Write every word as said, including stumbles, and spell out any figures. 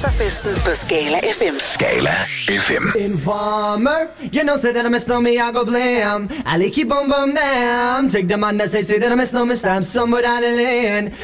Torsdagsfesten på Skala F M. Skala F M. Informer, you know, say that I'm a snowman, I go blam. I like keep on bum down. Take the man that say, say that I'm a snowman, stamp somewhere down the lane.